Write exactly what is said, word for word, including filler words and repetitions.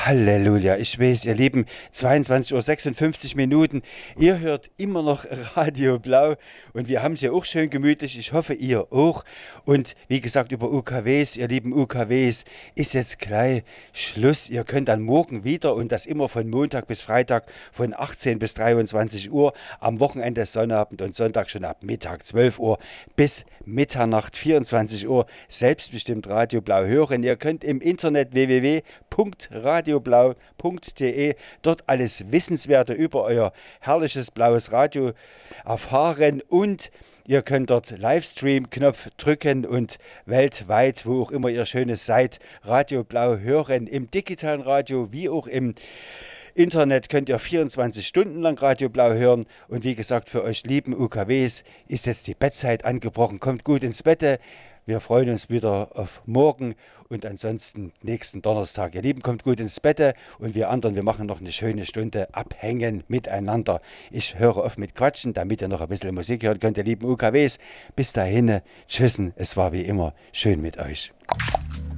Halleluja, ich weiß, ihr Lieben, zweiundzwanzig Uhr sechsundfünfzig Minuten, ihr hört immer noch Radio Blau und wir haben es ja auch schön gemütlich, ich hoffe ihr auch. Und wie gesagt, über U K Ws, ihr lieben U K Ws, ist jetzt gleich Schluss. Ihr könnt dann morgen wieder und das immer von Montag bis Freitag von achtzehn bis dreiundzwanzig Uhr, am Wochenende Sonnabend und Sonntag schon ab Mittag zwölf Uhr bis Mitternacht vierundzwanzig Uhr selbstbestimmt Radio Blau hören. Ihr könnt im Internet w w w punkt radioblau punkt de dort alles Wissenswerte über euer herrliches blaues Radio erfahren und ihr könnt dort Livestream-Knopf drücken und weltweit, wo auch immer ihr Schönes seid, Radio Blau hören. Im digitalen Radio wie auch im Internet könnt ihr vierundzwanzig Stunden lang Radio Blau hören. Und wie gesagt, für euch lieben U K Ws ist jetzt die Bettzeit angebrochen. Kommt gut ins Bett. Wir freuen uns wieder auf morgen und ansonsten nächsten Donnerstag. Ihr Lieben, kommt gut ins Bett und wir anderen, wir machen noch eine schöne Stunde abhängen miteinander. Ich höre auf mit Quatschen, damit ihr noch ein bisschen Musik hören könnt, ihr lieben U K Ws. Bis dahin, tschüssen, es war wie immer schön mit euch.